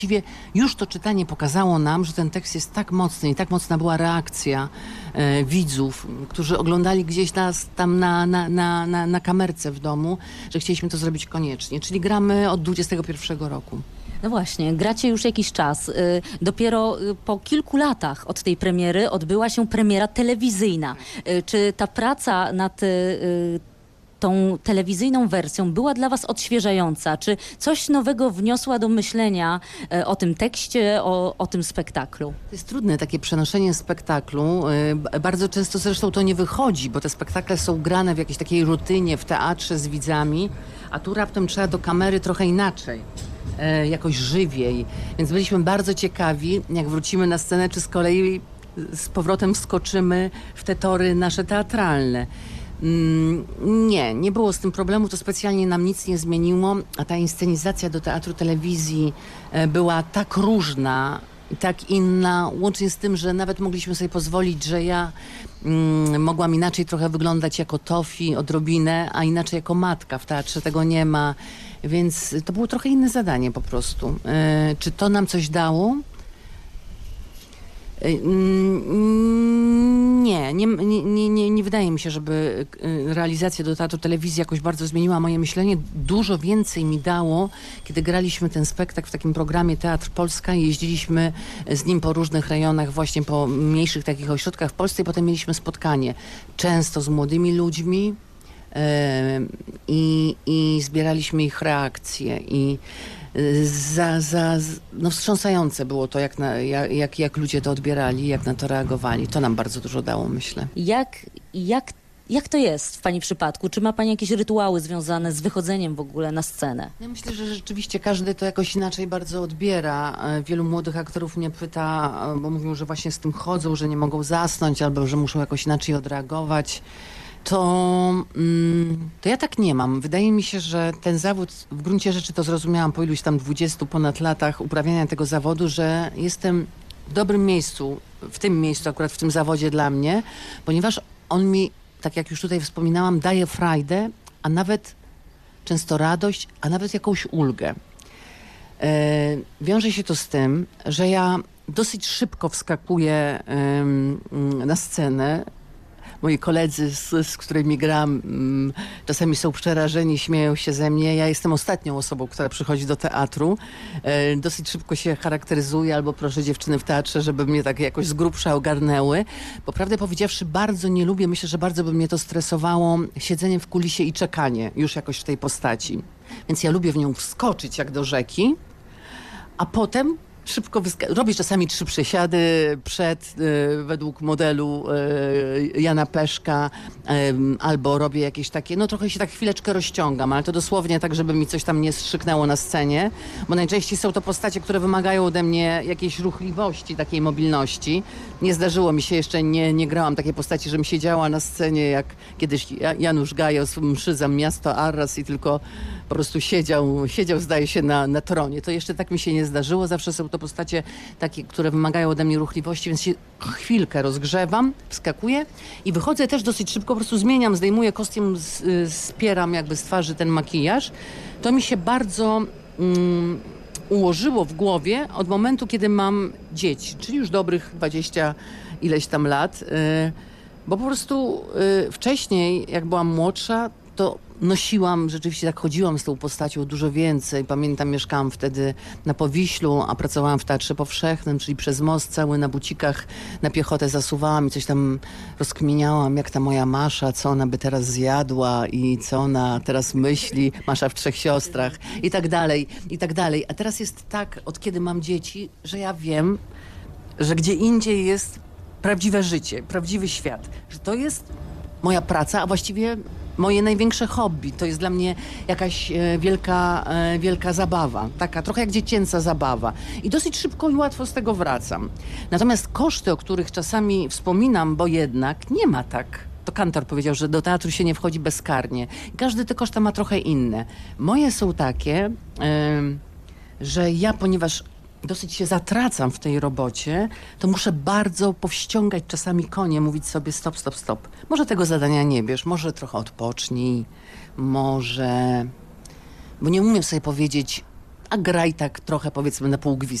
Właściwie już to czytanie pokazało nam, że ten tekst jest tak mocny i tak mocna była reakcja widzów, którzy oglądali gdzieś nas tam na kamerce w domu, że chcieliśmy to zrobić koniecznie. Czyli gramy od 21 roku. No właśnie, gracie już jakiś czas. Dopiero po kilku latach od tej premiery odbyła się premiera telewizyjna. Czy ta praca nad tą telewizyjną wersją była dla was odświeżająca? Czy coś nowego wniosła do myślenia o tym tekście, o tym spektaklu? To jest trudne takie przenoszenie spektaklu. Bardzo często zresztą to nie wychodzi, bo te spektakle są grane w jakiejś takiej rutynie, w teatrze z widzami, a tu raptem trzeba do kamery trochę inaczej. Jakoś żywiej. Więc byliśmy bardzo ciekawi, jak wrócimy na scenę, czy z kolei z powrotem wskoczymy w te tory nasze teatralne. Nie było z tym problemu, to specjalnie nam nic nie zmieniło, a ta inscenizacja do teatru, telewizji była tak różna, tak inna, łącznie z tym, że nawet mogliśmy sobie pozwolić, że ja mogłam inaczej trochę wyglądać jako Tofi, odrobinę, a inaczej jako matka. W teatrze tego nie ma, więc to było trochę inne zadanie po prostu. Czy to nam coś dało? Nie wydaje mi się, żeby realizacja do teatru, telewizji jakoś bardzo zmieniła moje myślenie. Dużo więcej mi dało, kiedy graliśmy ten spektakl w takim programie Teatr Polska i jeździliśmy z nim po różnych rejonach, właśnie po mniejszych takich ośrodkach w Polsce i potem mieliśmy spotkanie często z młodymi ludźmi i zbieraliśmy ich reakcje i no wstrząsające było to, jak ludzie to odbierali, jak na to reagowali. To nam bardzo dużo dało, myślę. Jak to jest w pani przypadku? Czy ma pani jakieś rytuały związane z wychodzeniem w ogóle na scenę? Ja myślę, że rzeczywiście każdy to jakoś inaczej bardzo odbiera. Wielu młodych aktorów mnie pyta, bo mówią, że właśnie z tym chodzą, że nie mogą zasnąć albo że muszą jakoś inaczej odreagować. To ja tak nie mam. Wydaje mi się, że ten zawód, w gruncie rzeczy to zrozumiałam po iluś tam 20 ponad latach uprawiania tego zawodu, że jestem w dobrym miejscu, w tym miejscu akurat w tym zawodzie dla mnie, ponieważ on mi, tak jak już tutaj wspominałam, daje frajdę, a nawet często radość, a nawet jakąś ulgę. Wiąże się to z tym, że ja dosyć szybko wskakuję na scenę. Moi koledzy, z którymi gram, czasami są przerażeni, śmieją się ze mnie. Ja jestem ostatnią osobą, która przychodzi do teatru. Dosyć szybko się charakteryzuję albo proszę dziewczyny w teatrze, żeby mnie tak jakoś z grubsza ogarnęły. Bo prawdę powiedziawszy, bardzo nie lubię, myślę, że bardzo by mnie to stresowało, siedzenie w kulisie i czekanie już jakoś w tej postaci. Więc ja lubię w nią wskoczyć jak do rzeki, a potem szybko robię czasami 3 przysiady według modelu Jana Peszka, albo robię jakieś takie, no trochę się tak chwileczkę rozciągam, ale to dosłownie tak, żeby mi coś tam nie strzyknęło na scenie, bo najczęściej są to postacie, które wymagają ode mnie jakiejś ruchliwości, takiej mobilności. Nie zdarzyło mi się jeszcze, nie grałam takiej postaci, żebym siedziała na scenie jak kiedyś Janusz Gajos w mszy za miasto Arras i tylko po prostu siedział zdaje się na tronie. To jeszcze tak mi się nie zdarzyło. Zawsze są to postacie takie, które wymagają ode mnie ruchliwości, więc się chwilkę rozgrzewam, wskakuję i wychodzę też dosyć szybko, po prostu zmieniam, zdejmuję kostium, spieram jakby z twarzy ten makijaż. To mi się bardzo ułożyło w głowie od momentu, kiedy mam dzieci, czyli już dobrych 20 ileś tam lat, bo po prostu wcześniej, jak byłam młodsza, to nosiłam, rzeczywiście tak chodziłam z tą postacią dużo więcej. Pamiętam, mieszkałam wtedy na Powiślu, a pracowałam w Teatrze Powszechnym, czyli przez most cały na bucikach na piechotę zasuwałam i coś tam rozkminiałam, jak ta moja Masza, co ona by teraz zjadła i co ona teraz myśli, Masza w 3 siostrach i tak dalej, i tak dalej. A teraz jest tak, od kiedy mam dzieci, że ja wiem, że gdzie indziej jest prawdziwe życie, prawdziwy świat, że to jest moja praca, a właściwie moje największe hobby. To jest dla mnie jakaś wielka zabawa. Taka trochę jak dziecięca zabawa. I dosyć szybko i łatwo z tego wracam. Natomiast koszty, o których czasami wspominam, bo jednak nie ma tak. To Kantor powiedział, że do teatru się nie wchodzi bezkarnie. Każdy te koszty ma trochę inne. Moje są takie, że ja, ponieważ dosyć się zatracam w tej robocie, to muszę bardzo powściągać czasami konie, mówić sobie stop, stop, stop. Może tego zadania nie bierz, może trochę odpocznij, może... Bo nie umiem sobie powiedzieć, a graj tak trochę powiedzmy na pół